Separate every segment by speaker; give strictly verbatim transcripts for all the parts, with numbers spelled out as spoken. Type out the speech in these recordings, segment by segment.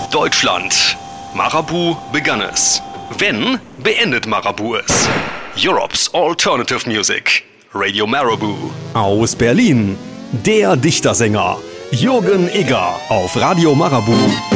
Speaker 1: Deutschland. Marabu begann es. Wenn, beendet Marabu es. Europe's Alternative Music. Radio Marabu.
Speaker 2: Aus Berlin, der Dichtersänger Jürgen Egger auf Radio Marabu.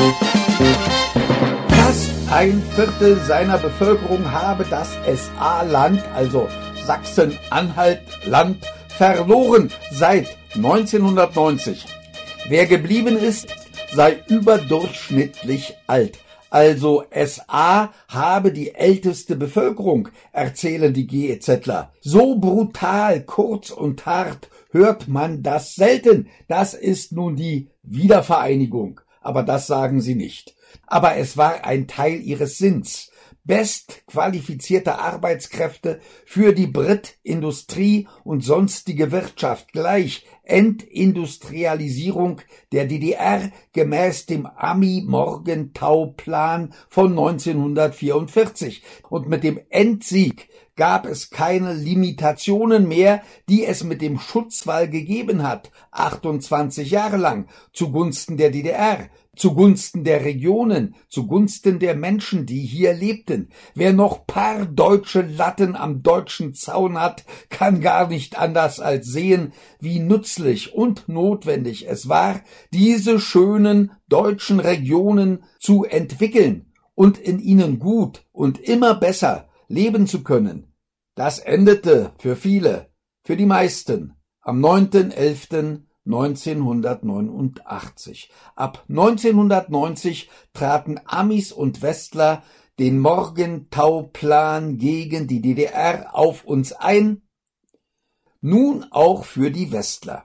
Speaker 3: Fast ein Viertel seiner Bevölkerung habe das S A-Land, also Sachsen-Anhalt-Land, verloren seit neunzehnhundertneunzig. Wer geblieben ist, sei überdurchschnittlich alt. Also S A habe die älteste Bevölkerung, erzählen die GEZler. So brutal, kurz und hart hört man das selten. Das ist nun die Wiedervereinigung. Aber das sagen sie nicht. Aber es war ein Teil ihres Sinns. Bestqualifizierte Arbeitskräfte für die Brit-Industrie und sonstige Wirtschaft gleich Entindustrialisierung der D D R gemäß dem Ami-Morgenthau-Plan von neunzehnhundertvierundvierzig. Und mit dem Endsieg gab es keine Limitationen mehr, die es mit dem Schutzwall gegeben hat, achtundzwanzig Jahre lang, zugunsten der D D R, zugunsten der Regionen, zugunsten der Menschen, die hier lebten. Wer noch paar deutsche Latten am deutschen Zaun hat, kann gar nicht anders als sehen, wie nützlich und notwendig es war, diese schönen deutschen Regionen zu entwickeln und in ihnen gut und immer besser leben zu können. Das endete für viele, für die meisten, am neunten elften neunzehnhundertneunundachtzig. Ab neunzehnhundertneunzig traten Amis und Westler den Morgenthau-Plan gegen die D D R auf uns ein, nun auch für die Westler.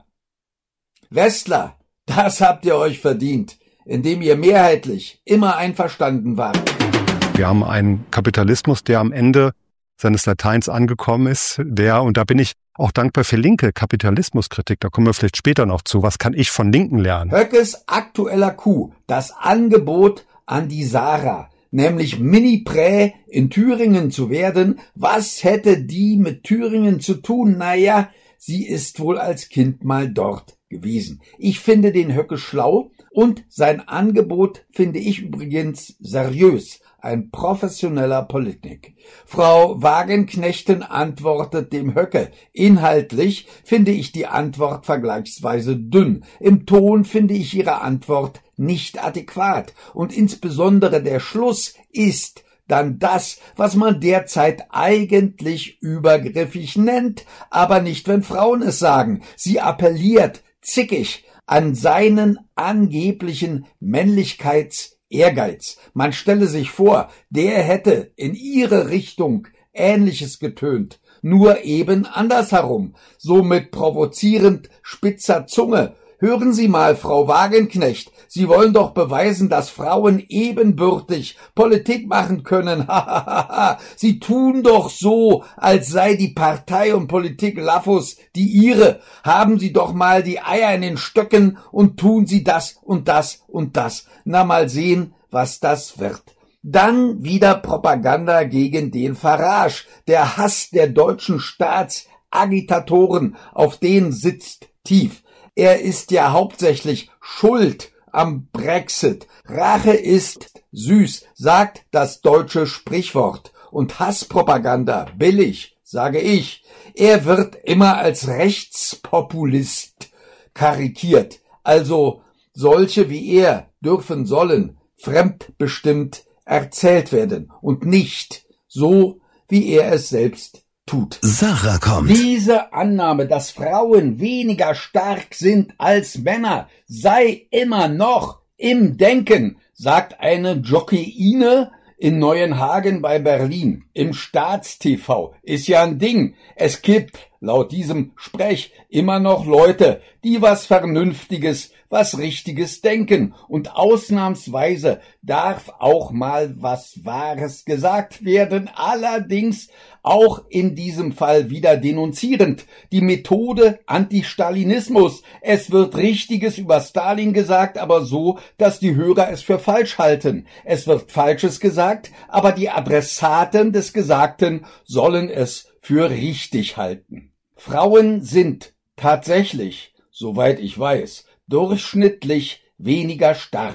Speaker 3: Westler, das habt ihr euch verdient, indem ihr mehrheitlich immer einverstanden wart.
Speaker 4: Wir haben einen Kapitalismus, der am Ende seines Lateins angekommen ist, der, und da bin ich auch dankbar für linke Kapitalismuskritik, da kommen wir vielleicht später noch zu, was kann ich von Linken lernen?
Speaker 3: Höckes aktueller Coup, das Angebot an die Sarah, nämlich Mini-Prä in Thüringen zu werden, was hätte die mit Thüringen zu tun? Naja, sie ist wohl als Kind mal dort gewesen. Ich finde den Höcke schlau und sein Angebot finde ich übrigens seriös. Ein professioneller Politik. Frau Wagenknechten antwortet dem Höcke. Inhaltlich finde ich die Antwort vergleichsweise dünn. Im Ton finde ich ihre Antwort nicht adäquat. Und insbesondere der Schluss ist dann das, was man derzeit eigentlich übergriffig nennt, aber nicht, wenn Frauen es sagen. Sie appelliert zickig an seinen angeblichen Männlichkeits- Ehrgeiz. Man stelle sich vor, der hätte in ihre Richtung Ähnliches getönt, nur eben andersherum, so mit provozierend spitzer Zunge. Hören Sie mal, Frau Wagenknecht, Sie wollen doch beweisen, dass Frauen ebenbürtig Politik machen können. Hahaha. Sie tun doch so, als sei die Partei und Politik Laffus die ihre. Haben Sie doch mal die Eier in den Stöcken und tun Sie das und das und das. Na, mal sehen, was das wird. Dann wieder Propaganda gegen den Farage. Der Hass der deutschen Staatsagitatoren, auf den sitzt tief. Er ist ja hauptsächlich schuld am Brexit. Rache ist süß, sagt das deutsche Sprichwort. Und Hasspropaganda billig, sage ich. Er wird immer als Rechtspopulist karikiert. Also solche wie er dürfen, sollen fremdbestimmt erzählt werden und nicht so, wie er es selbst tut.
Speaker 2: Sarah kommt.
Speaker 3: Diese Annahme, dass Frauen weniger stark sind als Männer, sei immer noch im Denken, sagt eine Jockeyine in Neuenhagen bei Berlin. Im Staatstv ist ja ein Ding. Es gibt laut diesem Sprech immer noch Leute, die was Vernünftiges, was Richtiges denken. Und ausnahmsweise darf auch mal was Wahres gesagt werden. Allerdings auch in diesem Fall wieder denunzierend. Die Methode Antistalinismus. Es wird Richtiges über Stalin gesagt, aber so, dass die Hörer es für falsch halten. Es wird Falsches gesagt, aber die Adressaten des Gesagten sollen es für richtig halten. Frauen sind tatsächlich, soweit ich weiß, durchschnittlich weniger stark.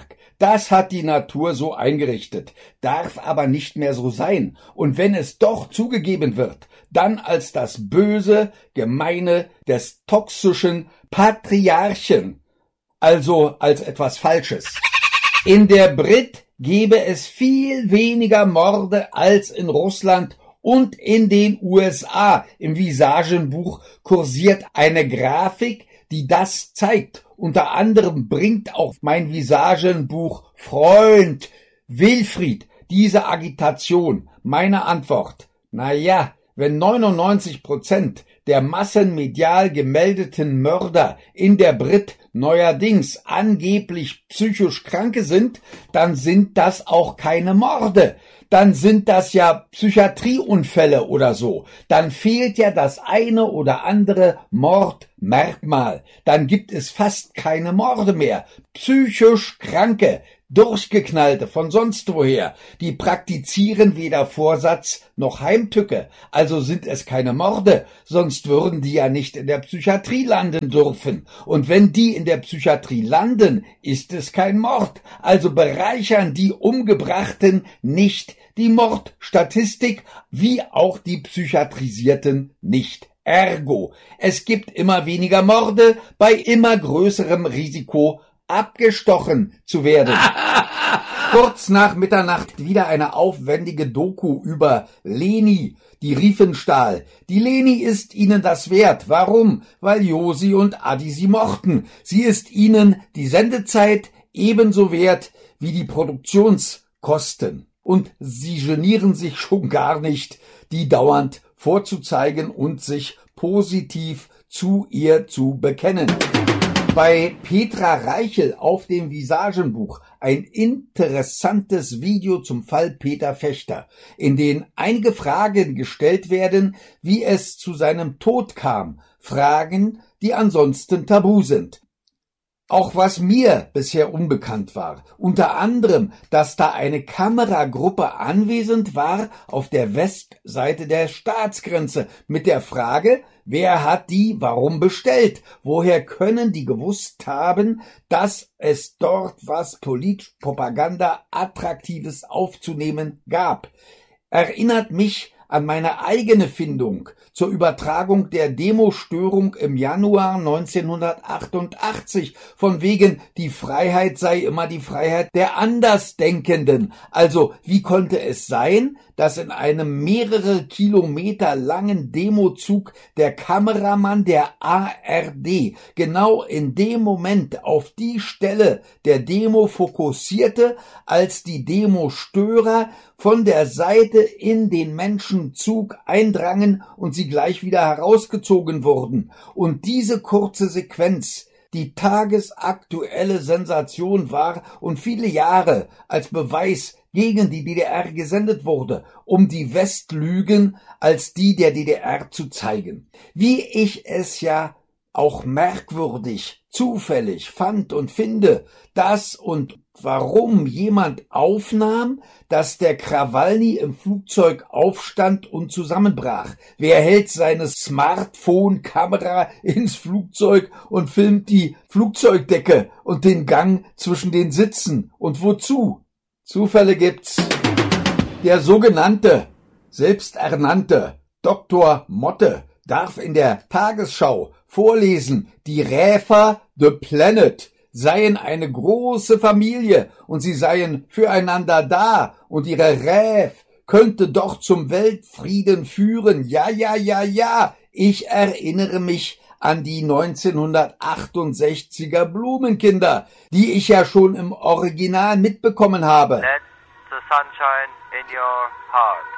Speaker 3: Das hat die Natur so eingerichtet, darf aber nicht mehr so sein. Und wenn es doch zugegeben wird, dann als das Böse, Gemeine des toxischen Patriarchen, also als etwas Falsches. In der Brit gebe es viel weniger Morde als in Russland und in den U S A. Im Visagenbuch kursiert eine Grafik, die das zeigt. Unter anderem bringt auch mein Visagenbuch Freund Wilfried diese Agitation. Meine Antwort: Na ja, wenn neunundneunzig Prozent der massenmedial gemeldeten Mörder in der Brit neuerdings angeblich psychisch Kranke sind, dann sind das auch keine Morde. Dann sind das ja Psychiatrieunfälle oder so. Dann fehlt ja das eine oder andere Mordmerkmal. Dann gibt es fast keine Morde mehr. Psychisch Kranke, Durchgeknallte von sonst woher, die praktizieren weder Vorsatz noch Heimtücke, also sind es keine Morde, sonst würden die ja nicht in der Psychiatrie landen dürfen. Und wenn die in der Psychiatrie landen, ist es kein Mord, also bereichern die Umgebrachten nicht die Mordstatistik, wie auch die Psychiatrisierten nicht. Ergo, es gibt immer weniger Morde bei immer größerem Risiko, abgestochen zu werden. Kurz nach Mitternacht wieder eine aufwendige Doku über Leni, die Riefenstahl. Die Leni ist ihnen das wert. Warum? Weil Josi und Adi sie mochten. Sie ist ihnen die Sendezeit ebenso wert wie die Produktionskosten. Und sie genieren sich schon gar nicht, die dauernd vorzuzeigen und sich positiv zu ihr zu bekennen. Bei Petra Reichel auf dem Visagenbuch ein interessantes Video zum Fall Peter Fechter, in dem einige Fragen gestellt werden, wie es zu seinem Tod kam, Fragen, die ansonsten tabu sind. Auch was mir bisher unbekannt war, unter anderem, dass da eine Kameragruppe anwesend war auf der Westseite der Staatsgrenze mit der Frage, wer hat die warum bestellt? Woher können die gewusst haben, dass es dort was Politpropaganda Attraktives aufzunehmen gab? Erinnert mich an meine eigene Findung zur Übertragung der Demostörung im Januar neunzehnhundertachtundachtzig, von wegen, die Freiheit sei immer die Freiheit der Andersdenkenden. Also, wie konnte es sein, dass in einem mehrere Kilometer langen Demozug der Kameramann der A R D genau in dem Moment auf die Stelle der Demo fokussierte, als die Demostörer von der Seite in den Menschenzug eindrangen und sie gleich wieder herausgezogen wurden. Und diese kurze Sequenz die tagesaktuelle Sensation war und viele Jahre als Beweis gegen die D D R gesendet wurde, um die Westlügen als die der D D R zu zeigen. Wie ich es ja auch merkwürdig, zufällig fand und finde, dass und warum jemand aufnahm, dass der Krawalny im Flugzeug aufstand und zusammenbrach. Wer hält seine Smartphone-Kamera ins Flugzeug und filmt die Flugzeugdecke und den Gang zwischen den Sitzen? Und wozu? Zufälle gibt's. Der sogenannte, selbsternannte Doktor Motte darf in der Tagesschau vorlesen, die Räfer the Planet seien eine große Familie und sie seien füreinander da und ihre Räf könnte doch zum Weltfrieden führen. Ja, ja, ja, ja. Ich erinnere mich an die neunzehnhundertachtundsechziger Blumenkinder, die ich ja schon im Original mitbekommen habe.
Speaker 5: Let the sunshine in your heart.